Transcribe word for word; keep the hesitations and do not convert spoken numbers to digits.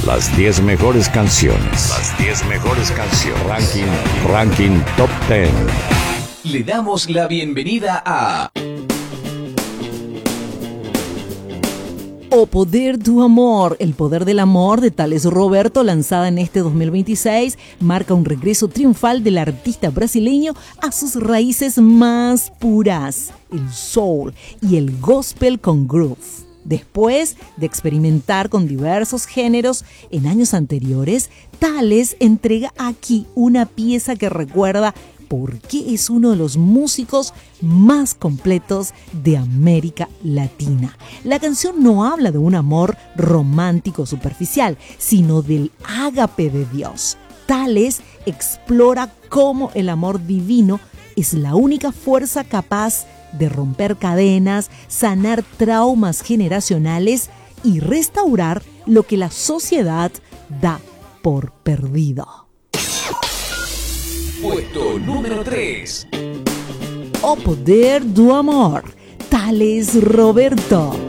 Las diez mejores canciones. Las diez mejores canciones. Ranking, ranking Top diez. Le damos la bienvenida a O Poder do Amor, El Poder del Amor de Thales Roberto, lanzada en este dos mil veintiséis, marca un regreso triunfal del artista brasileño a sus raíces más puras, el soul y el gospel con groove. Después de experimentar con diversos géneros en años anteriores, Thales entrega aquí una pieza que recuerda por qué es uno de los músicos más completos de América Latina. La canción no habla de un amor romántico superficial, sino del ágape de Dios. Thales explora cómo el amor divino es la única fuerza capaz de romper cadenas, sanar traumas generacionales y restaurar lo que la sociedad da por perdido. Puesto número tres. O Poder do Amor, Thales Roberto.